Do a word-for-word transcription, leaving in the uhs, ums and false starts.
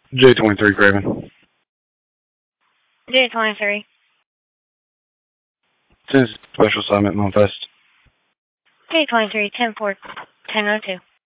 J twenty-three Craven. J twenty-three. Since Special Assignment Monfest. J twenty-three, ten four, ten oh two.